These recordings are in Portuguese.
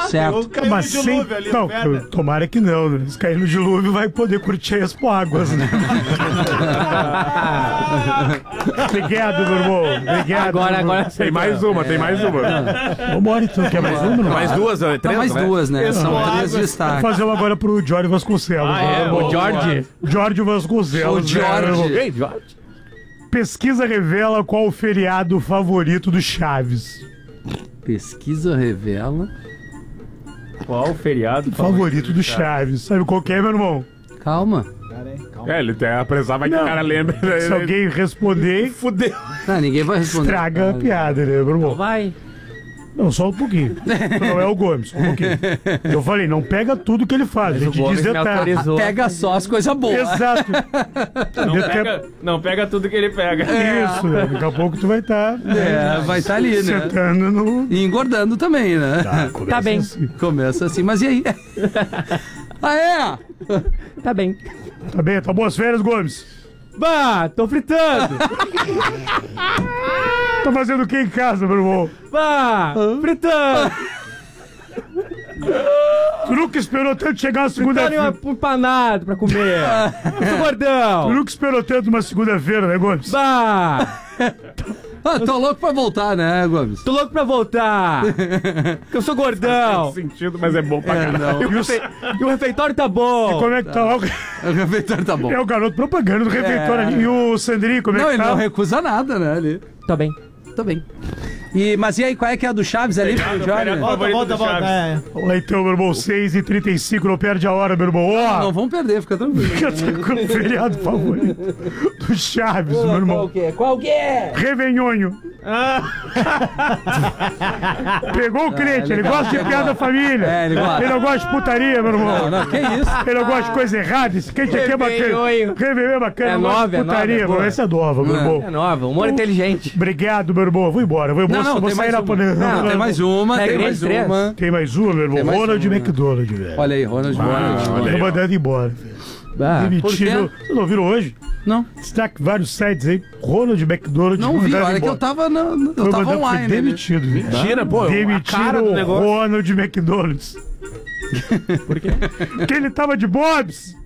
Certo. Caiu no dilúvio ali, não, perna. tomara que não, né? Se cair no dilúvio, vai poder curtir as águas, né? Obrigado, meu irmão. Obrigado. Agora Tem mais uma. Vambora, então. Quer mais uma? Não? Mais duas, três, Tá mais duas, né? São três Vou destaques. fazer uma agora pro Jorge Vasconcelos. O George. Jorge Vasconcelos. O Jorge. Né? Pesquisa revela qual o feriado favorito do Chaves. Pesquisa revela. Qual o feriado Favorito do Chaves. Sabe qual que é, meu irmão? Calma. Ele tem a presa, vai que o cara lembra. Se alguém responder, Fudeu. Ah, ninguém vai responder. estraga a piada, né, meu irmão? Vai. Não, só um pouquinho. Não é o Gomes, só um pouquinho. Eu falei, não pega tudo que ele faz. A gente diz detalhes. Pega só as coisas boas. Exato. Não pega tudo que ele pega. Isso, né? Daqui a pouco tu vai estar Vai estar ali, né? sentando no... E engordando também, né? Tá bem. Assim. Começa assim, mas e aí? Tá bem. Tá bem, tá boas férias, Gomes? Bah, tô fritando. Tá fazendo o que em casa, meu irmão? Bah, fritando. Tu nunca esperou tanto chegar uma segunda-feira. Um empanado pra comer. Eu sou Tu gordão. nunca esperou tanto uma segunda-feira, né, Gomes? Bah, Tô louco pra voltar, né, Gomes? tô louco pra voltar. Porque eu sou gordão. Sentido, mas é bom pra caralho. E o refeitório tá bom. Como é que tá lá? O refeitório tá bom. É o garoto propaganda do refeitório ali. E o Sandrinho, como é Não, que ele tá? não recusa nada, né? Ali. Tá bem. Tá bem. Mas e aí, qual é que é a do Chaves ali, Jorge? Volta. Olha então, meu irmão, 6h35, não perde a hora, meu irmão. Ó, Não vamos perder, fica tranquilo. com o feriado favorito do Chaves, meu irmão. Qual que é? Revenhonho. Pegou o cliente, ele gosta de piada da família. É, ele gosta. Ele não gosta de putaria, meu irmão. Não, que isso? Ele não gosta de coisa errada. Esse quente aqui é bacana. Revenhonho. Réveillon é bacana, É não gosta nova, de é nova, putaria, é boa. meu. Essa é nova, meu irmão. É nova, humor inteligente. Obrigado, meu irmão. Vou embora. Não, Vou tem sair mais na uma. panela. Não, tem mais uma, É, tem mais três. uma. Tem mais uma, meu irmão. Tem mais Ronald uma. McDonald, velho. Olha aí, Ronald Ronald. Tô mandando embora, velho. Por quê? Demitido. Vocês não viram hoje? Não, Destaque vários sites aí. Ronald McDonald. não vi. mandado Olha que eu embora. tava, eu Foi tava mandado, online. foi né? demitido. Mentira, pô. A cara Demitiram do o negócio. Ronald McDonald. Por quê? Porque ele tava de Bob's.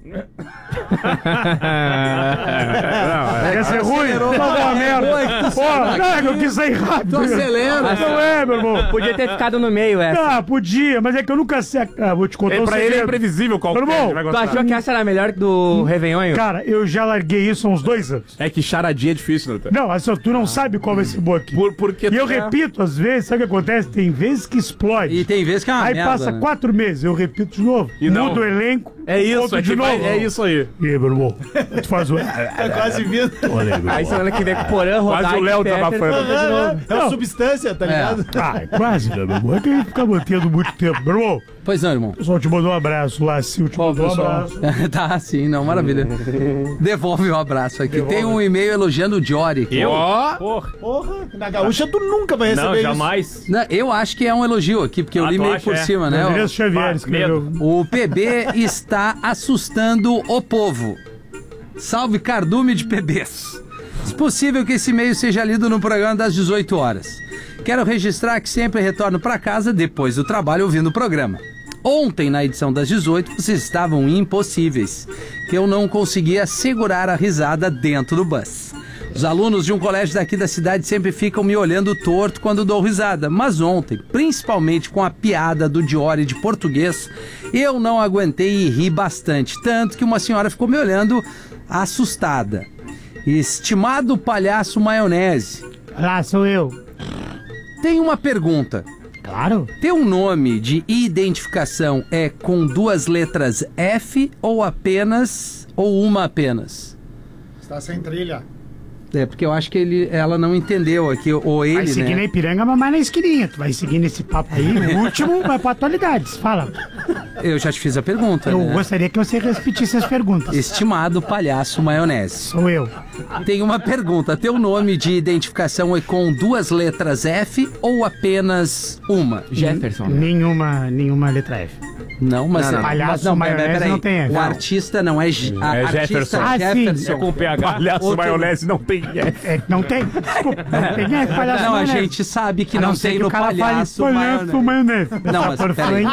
Quer ser ruim? acelerou. Tá uma merda. Pô, não, eu quis sair rápido. Tu acelera. Não é, meu irmão. Podia ter ficado no meio essa. Ah, podia, mas é que eu nunca sei. Ah, vou te contar um Pra ele é segredo. imprevisível qual Meu irmão, ele vai Tu gostar. achou que essa era melhor que do Réveillon? Cara, eu já larguei isso há uns 2 anos. É que charadinha é difícil, né? Não, assim, tu não sabe qual vai ser boa aqui. Porque E eu repito, às vezes, sabe o que acontece? Tem vezes que explode. E tem vezes que é uma Aí merda, passa né? 4 meses, eu repito de novo. E não. Muda o elenco. É isso, outro é, de que novo. é isso aí. E aí, meu irmão? Tu faz o. Tá quase vindo. Olha aí, meu Aí irmão. semana que vem com o Porã, rodar Quase o Léo tá abafando. É uma substância, tá ligado? Ah, quase, né, meu irmão? É que a gente fica mantendo muito tempo. Meu irmão, Pois não, irmão. o pessoal te mandou um abraço lá, Sil, te mandou um abraço. Tá, sim, não, maravilha. Devolve o abraço aqui. Tem um e-mail elogiando o Jory. aqui. Ó, Porra, na gaúcha tu nunca vai receber Não, isso. jamais. Não, eu acho que é um elogio aqui, porque eu li tu meio acha, por é? cima, né? Andrés Xavier Pá, escreveu. O PB está assustando o povo. Salve cardume de PBs. Se possível que esse e-mail seja lido no programa das 18 horas. Quero registrar que sempre retorno para casa depois do trabalho ouvindo o programa. Ontem, na edição das 18, vocês estavam impossíveis, que eu não conseguia segurar a risada dentro do bus. Os alunos de um colégio daqui da cidade sempre ficam me olhando torto quando dou risada, mas ontem, principalmente com a piada do Diori de português, eu não aguentei e ri bastante, tanto que uma senhora ficou me olhando assustada. Estimado palhaço maionese, Lá sou eu. tem uma pergunta. Claro. Teu nome de identificação é com 2 letras F ou uma apenas? Está sem trilha. É, porque eu acho que ela não entendeu aqui, ou ele, Vai seguir na né? Ipiranga, mas mais na esquininha. Tu vai seguir nesse papo aí. O último vai pra atualidades. Fala. Eu já te fiz a pergunta, Eu né? gostaria que você repetisse as perguntas. Estimado palhaço maionese. Sou eu. Tem uma pergunta. Teu nome de identificação é com 2 letras F ou apenas uma? Jefferson. Nenhuma letra F. Não, mas... Não, palhaço mas maionese peraí. não tem F. O Não. artista não é... artista Jefferson. Ah, sim. Jefferson. É com PH. palhaço Outro- maionese não tem. É, não tem? Desculpa. Não tem F, palhaço Não, a maionese. gente sabe que A não ser tem que no o cara fale palhaço palhaço maionese. Não, mas Por peraí. frente.